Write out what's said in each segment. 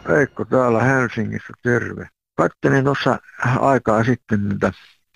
Veikko täällä Helsingissä, terve. Katselin tuossa aikaa sitten niitä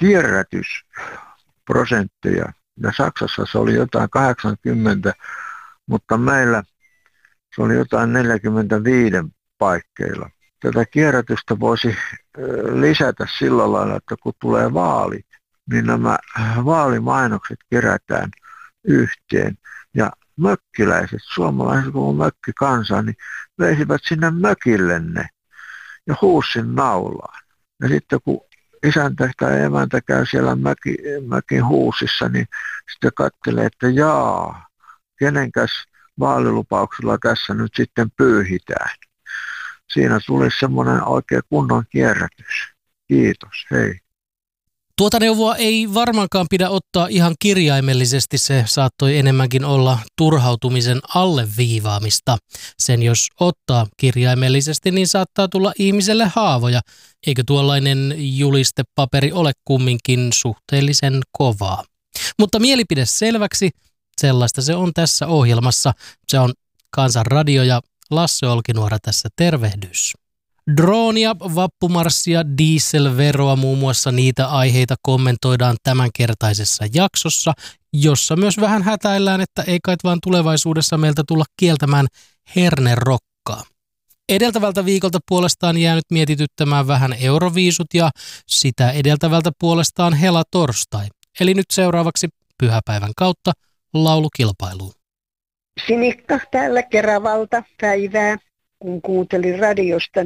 kierrätysprosentteja. Ja Saksassa se oli jotain 80, mutta meillä se oli jotain 45 paikkeilla. Tätä kierrätystä voisi lisätä sillä lailla, että kun tulee vaalit, niin nämä vaalimainokset kerätään yhteen. Ja mökkiläiset, suomalaiset koko mökkikansa, niin veisivät sinne mökille ne ja huussin naulaan. Ja sitten kun isäntä tai emäntä käy siellä mökin huusissa, niin sitten katselee, että jaa, kenenkäs vaalilupauksella tässä nyt sitten pyyhitään. Siinä tulisi semmoinen oikein kunnon kierrätys. Kiitos, hei. Tuota neuvoa ei varmaankaan pidä ottaa ihan kirjaimellisesti, se saattoi enemmänkin olla turhautumisen alleviivaamista. Sen jos ottaa kirjaimellisesti, niin saattaa tulla ihmiselle haavoja, eikö tuollainen julistepaperi ole kumminkin suhteellisen kovaa. Mutta mielipide selväksi, sellaista se on tässä ohjelmassa. Se on Kansanradio ja Lasse Olkinuora tässä tervehdys. Droonia, vappumarssia, dieselveroa, muun muassa niitä aiheita kommentoidaan tämänkertaisessa jaksossa, jossa myös vähän hätäillään, että ei kai vaan tulevaisuudessa meiltä tulla kieltämään hernerokkaa. Edeltävältä viikolta puolestaan jäänyt mietityttämään vähän Euroviisut ja sitä edeltävältä puolestaan helatorstai. Eli nyt seuraavaksi pyhäpäivän kautta laulukilpailuun. Sinikka täällä Keravalta päivää. Kun kuuntelin radiosta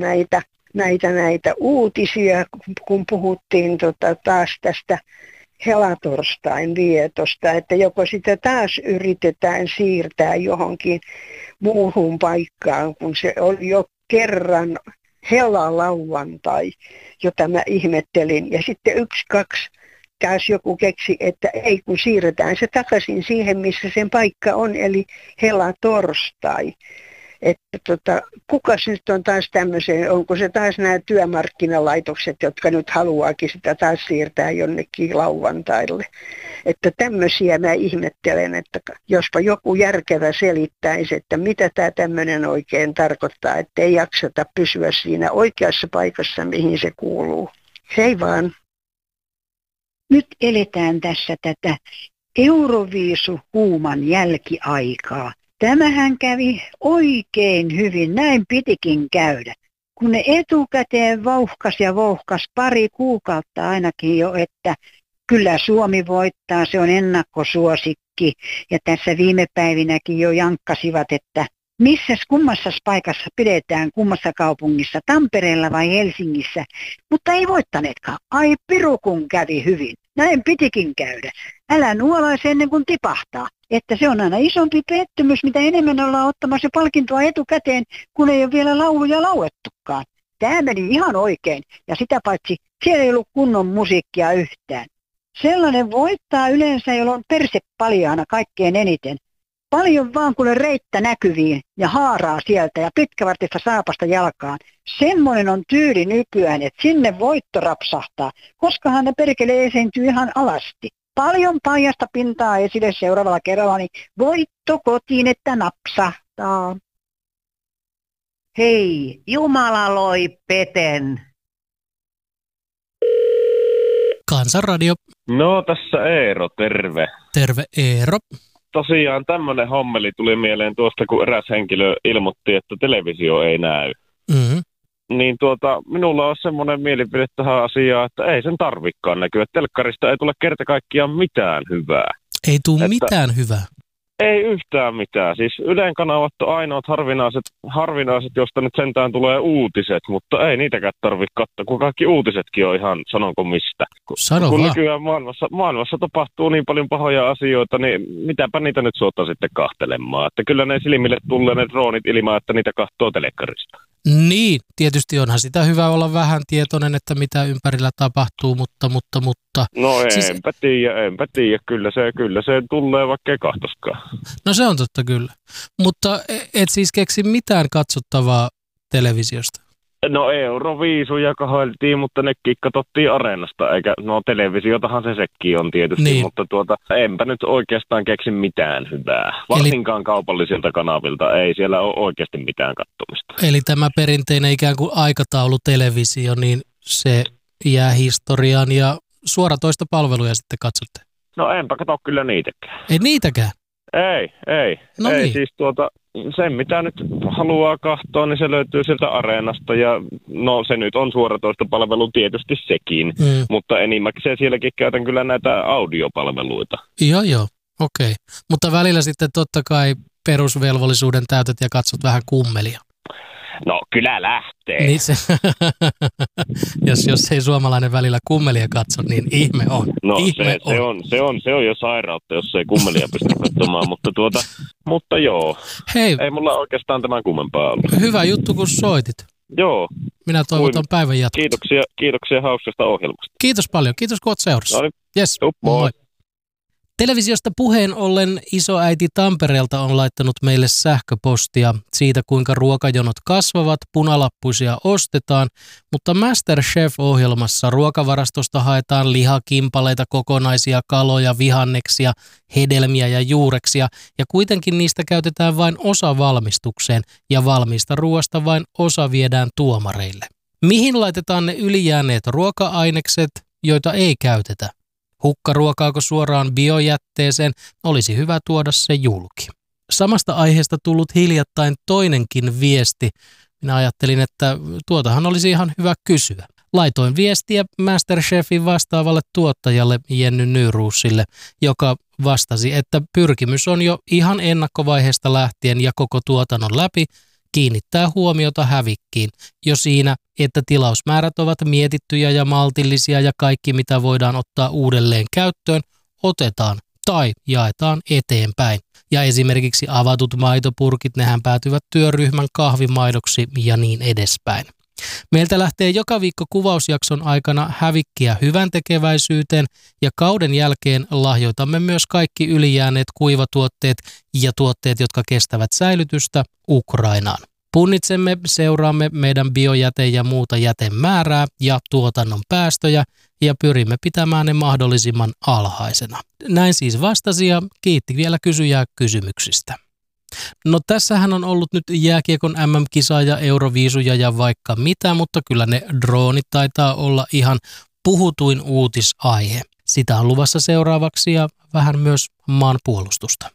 näitä uutisia, kun puhuttiin taas tästä helatorstain vietosta, että joko sitä taas yritetään siirtää johonkin muuhun paikkaan, kun se oli jo kerran helalauantai, jota mä ihmettelin. Ja sitten 1-2 taas joku keksi, että ei kun siirretään se takaisin siihen, missä sen paikka on, eli helatorstai. Että kukas nyt on taas tämmöiseen, onko se taas nämä työmarkkinalaitokset, jotka nyt haluaakin sitä taas siirtää jonnekin lauantaille. Että tämmöisiä mä ihmettelen, että jospa joku järkevä selittäisi, että mitä tämä tämmöinen oikein tarkoittaa, että ei jakseta pysyä siinä oikeassa paikassa, mihin se kuuluu. Hei vaan. Nyt eletään tässä tätä Euroviisuhuuman jälkiaikaa. Tämähän kävi oikein hyvin, näin pitikin käydä. Kun ne etukäteen vouhkas pari kuukautta ainakin jo, että kyllä Suomi voittaa, se on ennakkosuosikki. Ja tässä viime päivinäkin jo jankkasivat, että kummassa paikassa pidetään, kummassa kaupungissa, Tampereella vai Helsingissä. Mutta ei voittaneetkaan. Ai piru kun kävi hyvin. Näin pitikin käydä. Älä nuolaisi ennen kuin tipahtaa. Että se on aina isompi pettymys, mitä enemmän ollaan ottamassa palkintoa etukäteen, kun ei ole vielä lauluja laulettukaan. Tämä meni ihan oikein. Ja sitä paitsi siellä ei ollut kunnon musiikkia yhtään. Sellainen voittaa yleensä, jolla on perse paljaana kaikkein eniten. Paljon vaan kuule reittä näkyviin ja haaraa sieltä ja pitkävartista saapasta jalkaan. Semmoinen on tyyli nykyään, että sinne voitto rapsahtaa, koskahan ne perkele esiintyy ihan alasti. Paljon paljasta pintaa esille seuraavalla kerralla, niin voitto kotiin, että napsahtaa. Hei, Jumala loi peten. Kansanradio. No tässä Eero, terve. Terve Eero. Tosiaan tämmöinen hommeli tuli mieleen tuosta, kun eräs henkilö ilmoitti, että televisio ei näy. Mm-hmm. Niin minulla on semmoinen mielipide tähän asiaan, että ei sen tarvikaan näkyä. Telkkarista ei tule kerta kaikkiaan mitään hyvää. Ei tule mitään hyvää. Ei yhtään mitään. Siis Ylen kanavat on ainoat harvinaiset, josta nyt sentään tulee uutiset, mutta ei niitäkään tarvitse katsoa, kun kaikki uutisetkin on ihan, sanonko mistä. Sano kun vaan. Nykyään maailmassa tapahtuu niin paljon pahoja asioita, niin mitäpä niitä nyt suottaa sitten kahtelemaan. Että kyllä ne silmille tulee ne droonit ilman, että niitä kahtoo telekkarista. Niin, tietysti onhan sitä hyvä olla vähän tietoinen, että mitä ympärillä tapahtuu, mutta. No enpä tiedä, kyllä se tulee vaikka ei kahtoskaan. No se on totta kyllä, mutta et siis keksi mitään katsottavaa televisiosta? No Euroviisuja kahoiltiin, mutta nekin katsottiin Areenasta, eikä, no televisiotahan se sekin on tietysti, niin. Mutta enpä nyt oikeastaan keksi mitään hyvää. Varsinkaan kaupallisilta kanavilta ei siellä ole oikeasti mitään katsomista. Eli tämä perinteinen ikään kuin aikataulutelevisio, niin se jää historiaan ja suoratoista palveluja sitten katsotte? No enpä katso kyllä niitäkään. Ei niitäkään? Ei. No ei niin. Siis sen mitä nyt haluaa katsoa, niin se löytyy sieltä Areenasta ja no se nyt on suoratoista palvelu tietysti sekin, mutta enimmäkseen sielläkin käytän kyllä näitä audiopalveluita. Joo, okei. Mutta välillä sitten totta kai perusvelvollisuuden täytät ja katsot vähän kummelia. No kyllä lähtee. Niin jos ei suomalainen välillä kummelia katso, niin ihme on. No se on jo sairautta, jos ei kummelia pysty katsomaan, mutta joo. Hei. Ei mulla oikeastaan tämän kummempaa ollut. Hyvä juttu, kun soitit. Joo. Minä toivotan päivän jatkoa. Kiitoksia hauskasta ohjelmasta. Kiitos paljon. Kiitos, kun olet seurassa. No niin. Yes. Moi. Televisiosta puheen ollen isoäiti Tampereelta on laittanut meille sähköpostia siitä, kuinka ruokajonot kasvavat, punalappuisia ostetaan, mutta MasterChef-ohjelmassa ruokavarastosta haetaan lihakimpaleita, kokonaisia kaloja, vihanneksia, hedelmiä ja juureksia, ja kuitenkin niistä käytetään vain osa valmistukseen, ja valmiista ruoasta vain osa viedään tuomareille. Mihin laitetaan ne ylijääneet ruoka-ainekset, joita ei käytetä? Hukkaruokaako suoraan biojätteeseen, olisi hyvä tuoda se julki. Samasta aiheesta tullut hiljattain toinenkin viesti. Minä ajattelin, että tuotahan olisi ihan hyvä kysyä. Laitoin viestiä MasterChefin vastaavalle tuottajalle Jenny Nyruusille, joka vastasi, että pyrkimys on jo ihan ennakkovaiheesta lähtien ja koko tuotannon läpi kiinnittää huomiota hävikkiin jo siinä, että tilausmäärät ovat mietittyjä ja maltillisia ja kaikki mitä voidaan ottaa uudelleen käyttöön otetaan tai jaetaan eteenpäin. Ja esimerkiksi avatut maitopurkit, nehän päätyvät työryhmän kahvimaidoksi ja niin edespäin. Meiltä lähtee joka viikko kuvausjakson aikana hävikkiä hyväntekeväisyyteen ja kauden jälkeen lahjoitamme myös kaikki ylijääneet kuivatuotteet ja tuotteet, jotka kestävät säilytystä Ukrainaan. Punnitsemme, seuraamme meidän biojäte- ja muuta jätemäärää ja tuotannon päästöjä ja pyrimme pitämään ne mahdollisimman alhaisena. Näin siis vastasi ja kiitti vielä kysyjää kysymyksistä. No tässähän on ollut nyt jääkiekon MM-kisaa ja Euroviisuja ja vaikka mitä, mutta kyllä ne droonit taitaa olla ihan puhutuin uutisaihe. Sitä on luvassa seuraavaksi ja vähän myös maanpuolustusta.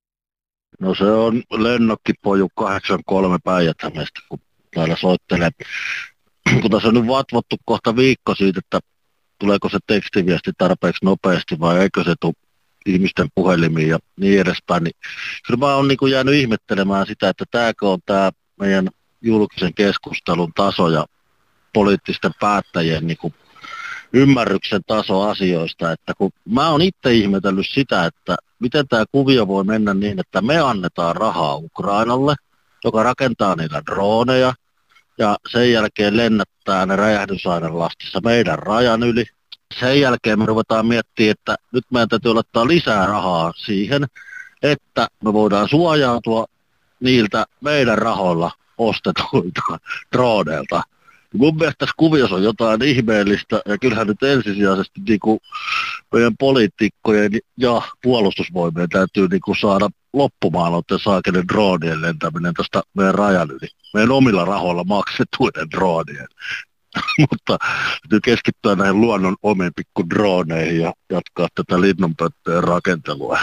No se on lennokkipoju 83 Päijät-Hämeestä, kun täällä soittelee. Kun tässä on nyt vatvottu kohta viikko siitä, että tuleeko se tekstiviesti tarpeeksi nopeasti vai eikö se tule ihmisten puhelimiin ja niin edespäin, niin kyllä mä oon niin jäänyt ihmettelemään sitä, että tämäkö on tämä meidän julkisen keskustelun taso ja poliittisten päättäjien niin ymmärryksen taso asioista, että kun mä oon itse ihmetellyt sitä, että miten tämä kuvio voi mennä niin, että me annetaan rahaa Ukrainalle, joka rakentaa niitä droneja ja sen jälkeen lennättää ne räjähdysainelastissa meidän rajan yli. Sen jälkeen me ruvetaan miettimään, että nyt meidän täytyy laittaa lisää rahaa siihen, että me voidaan suojautua niiltä meidän rahoilla ostetuilta droneilta. Mun mielestä tässä kuviossa on jotain ihmeellistä ja kyllähän nyt ensisijaisesti niin kuin meidän poliitikkojen ja puolustusvoimien täytyy niin kuin saada loppumaan noiden saakenen droonien lentäminen tästä meidän rajan yli. Meidän omilla rahoilla maksettuiden droonien. Mutta täytyy keskittyä näihin luonnon omiin pikku drooneihin ja jatkaa tätä linnunpöttöjen rakentelua.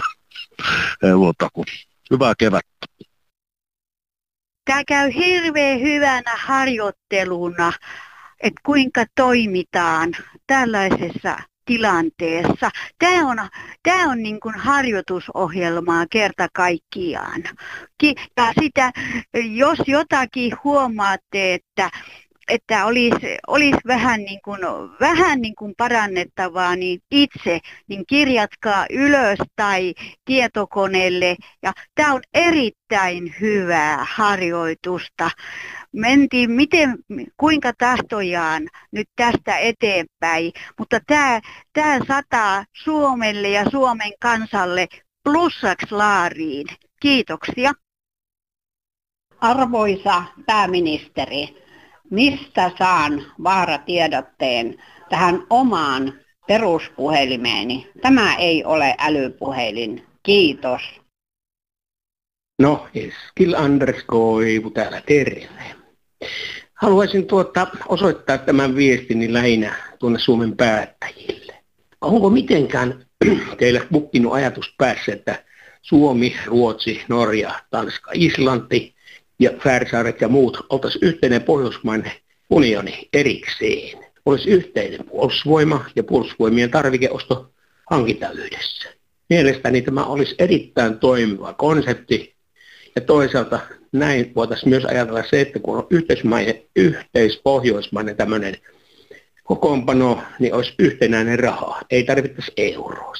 Ei muuta kuin hyvää kevättä. Tämä käy hirveän hyvänä harjoitteluna, että kuinka toimitaan tällaisessa tilanteessa. Tämä on niin kuin harjoitusohjelmaa kerta kaikkiaan. Ja sitä, jos jotakin huomaatte, että olisi vähän niin kuin parannettavaa, niin itse niin kirjatkaa ylös tai tietokoneelle. Ja tämä on erittäin hyvää harjoitusta. Mentiin kuinka tahtojaan nyt tästä eteenpäin, mutta tämä sataa Suomelle ja Suomen kansalle plussaksi laariin. Kiitoksia. Arvoisa pääministeri, Mistä saan vaaratiedotteen tähän omaan peruspuhelimeeni? Tämä ei ole älypuhelin. Kiitos. No, Eskil Anders Koivu täällä, terve. Haluaisin osoittaa tämän viestini lähinnä tuonne Suomen päättäjille. Onko mitenkään teillä bukkinut ajatus päässä, että Suomi, Ruotsi, Norja, Tanska, Islanti ja Färsaaret ja muut oltaisiin yhteinen pohjoismainen unioni erikseen? Olisi yhteinen puolustusvoima ja puolustusvoimien tarvikeosto hankinta yhdessä. Mielestäni tämä olisi erittäin toimiva konsepti. Ja toisaalta näin voitaisiin myös ajatella se, että kun on yhteispohjoismainen tämmöinen kokoonpano, niin olisi yhtenäinen raha. Ei tarvittaisi euroa.